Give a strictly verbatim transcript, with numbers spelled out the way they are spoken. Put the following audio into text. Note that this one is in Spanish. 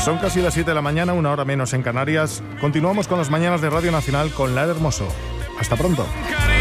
Son casi las siete de la mañana, una hora menos en Canarias. Continuamos con las mañanas de Radio Nacional con Lara Hermoso. Hasta pronto.